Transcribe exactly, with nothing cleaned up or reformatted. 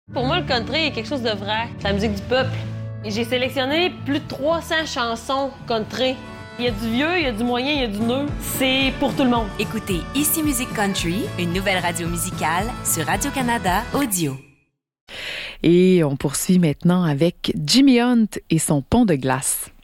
Pour moi, le country est quelque chose de vrai. C'est la musique du peuple. Et j'ai sélectionné plus de trois cents chansons country. Il y a du vieux, il y a du moyen, il y a du neuf. C'est pour tout le monde. Écoutez Ici Musique Country, une nouvelle radio musicale sur Radio-Canada Audio. Et on poursuit maintenant avec Jimmy Hunt et son pont de glace.